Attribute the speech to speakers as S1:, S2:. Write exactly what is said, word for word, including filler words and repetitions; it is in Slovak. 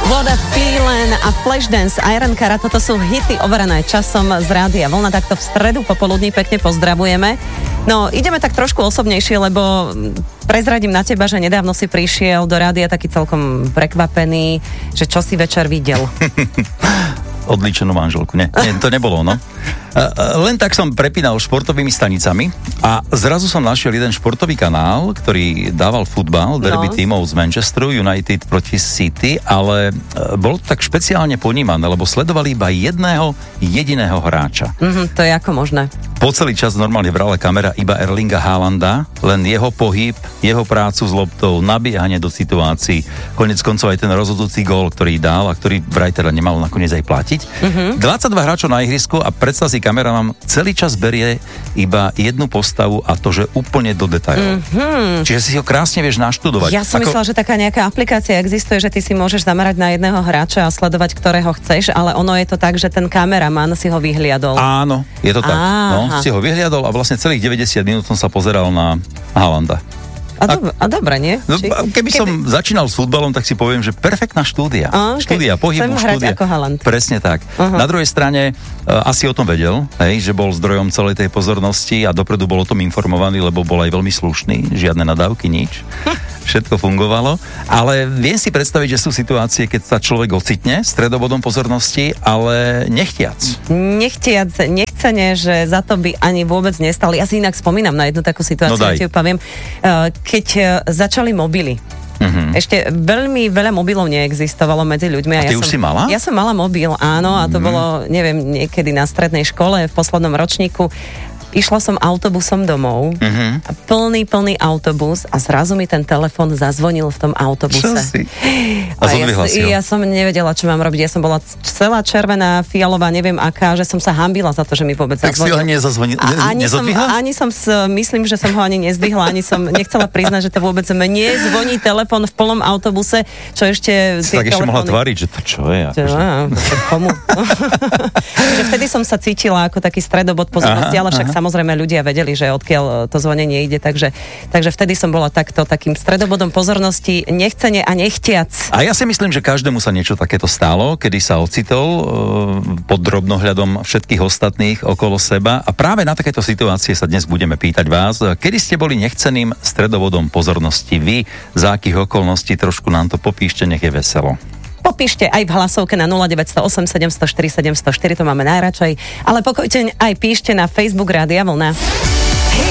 S1: What a Feeling a Flashdance, Iron Cara, toto sú hity overené časom z Rádia Vlna, takto v stredu popoludní pekne pozdravujeme. No, ideme tak trošku osobnejšie, lebo prezradím na teba, že nedávno si prišiel do rádia taký celkom prekvapený, že čo si večer videl.
S2: Odličenú manželku. Nie, nie, to nebolo ono. Len tak som prepínal športovými stanicami a zrazu som našiel jeden športový kanál, ktorý dával futbal, derby no. tímov z Manchesteru United proti City, ale bolo to tak špeciálne ponímané, lebo sledovali iba jedného jediného hráča.
S1: Mm-hmm, to je ako možné?
S2: Po celý čas normálne brala kamera iba Erlinga Haalanda, len jeho pohyb, jeho prácu s loptou, nabíjanie do situácií, konec koncov aj ten rozhodujúci gól, ktorý dal a ktorý vraj teda nemal nakoniec aj platiť. Mm-hmm. dvadsaťdva hráčov na ihrisku a predstav si, kamera vám celý čas berie iba jednu postavu a to, že úplne do detailov. Mm-hmm. Čiže si ho krásne vieš naštudovať.
S1: Ja som Ako... myslela, že taká nejaká aplikácia existuje, že ty si môžeš zamerať na jedného hráča a sledovať, ktorého chceš, ale ono je to tak, že ten kameraman si ho vyhliadol.
S2: Áno, je to tak.
S1: Á,
S2: no, si ho vyhliadol a vlastne celých deväťdesiat minút som sa pozeral na Haalanda.
S1: A, dob- a dobre, nie?
S2: No,
S1: Či,
S2: keby, keby som začínal s futbalom, tak si poviem, že perfektná štúdia.
S1: A,
S2: štúdia pohybu, štúdia.
S1: Ako Haaland.
S2: Presne tak. Uh-huh. Na druhej strane uh, asi o tom vedel, hej, že bol zdrojom celej tej pozornosti a dopredu bol o tom informovaný, lebo bol aj veľmi slušný, žiadne nadávky, nič. Všetko fungovalo, ale viem si predstaviť, že sú situácie, keď sa človek ocitne stredobodom pozornosti, ale nechtiac.
S1: Nechtiac, nechcene, že za to by ani vôbec nestali. Ja si inak spomínam na jednu takú situáciu,
S2: no
S1: ja ti poviem, keď začali mobily. Uh-huh. Ešte veľmi veľa mobilov neexistovalo medzi ľuďmi.
S2: A ty
S1: ja
S2: už
S1: som,
S2: si mala?
S1: Ja som mala mobil, áno, a to uh-huh. bolo, neviem, niekedy na strednej škole, v poslednom ročníku. Išla som autobusom domov, uh-huh. a plný, plný autobus a zrazu mi ten telefon zazvonil v tom autobuse.
S2: Čo si?
S1: A, a ja, ja som nevedela, čo mám robiť. Ja som bola celá červená, fialová, neviem aká, že som sa hanbila za to, že mi vôbec
S2: tak
S1: zazvonil.
S2: Tak si ho nezazvonil, ne,
S1: ani som, ani som, myslím, že som ho ani nezdvihla, ani som nechcela priznať, že to vôbec mne zvoní telefon v plnom autobuse, čo ešte...
S2: Si tak ešte mohla tváriť, že to čo je?
S1: Čo,
S2: akože...
S1: komu? Že vtedy som sa cítila ako taký stredobod pozornosti, ale však samozrejme ľudia vedeli, že odkiaľ to zvonenie ide, takže, takže vtedy som bola takto takým stredobodom pozornosti, nechcene a nechtiac.
S2: A ja si myslím, že každému sa niečo takéto stalo, kedy sa ocitol uh, pod drobnohľadom všetkých ostatných okolo seba a práve na takéto situácie sa dnes budeme pýtať vás, kedy ste boli nechceným stredobodom pozornosti vy, za akých okolností, trošku nám to popíšte, nech je veselo.
S1: Popíšte aj v hlasovke na nula deväť nula osem sedem nula štyri sedem nula štyri, to máme najradšej, ale pokojte aj píšte na Facebook Rádia Vlna.